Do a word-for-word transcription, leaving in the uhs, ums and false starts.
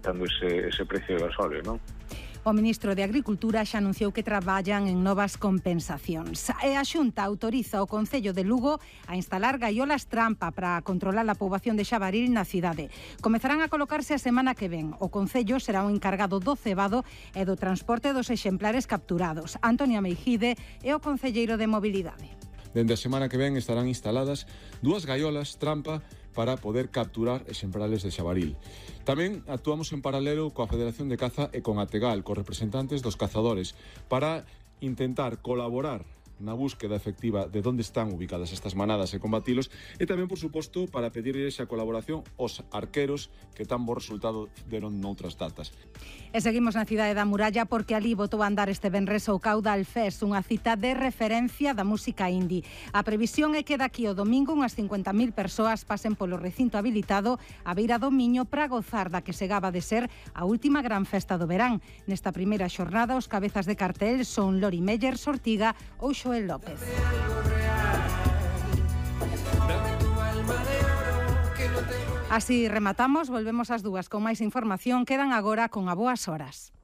aumentando ese, ese precio do gasóleo, non? O ministro de Agricultura xa anunciou que traballan en novas compensacións. E a Xunta autoriza o Concello de Lugo a instalar gaiolas trampa para controlar a poboación de xabaril na cidade. Comezarán a colocarse a semana que ven. O Concello será o encargado do cebado e do transporte dos exemplares capturados. Antonio Meijide é o concelleiro de Mobilidade. Dende a semana que ven estarán instaladas dúas gaiolas trampa para poder capturar exemplares de xabaril. Tamén actuamos en paralelo coa Federación de Caza e con Ategal, cos representantes dos cazadores, para intentar colaborar na búsqueda efectiva de onde están ubicadas estas manadas e combatilos, e tamén, por suposto, para pedirles a colaboración aos arqueros que tan bo resultado deron noutras datas. E seguimos na cidade da Muralla porque ali botou a andar este venres o Caudal Fest, unha cita de referencia da música indie. A previsión é que daqui o domingo unhas cincuenta mil persoas pasen polo recinto habilitado a beira do Miño para gozar da que segaba de ser a última gran festa do verán. Nesta primeira xornada, os cabezas de cartel son Lori Meyer, Sortiga ou Joel López. Así rematamos, volvemos ás dúas con máis información. Quedan agora con A Boas Horas.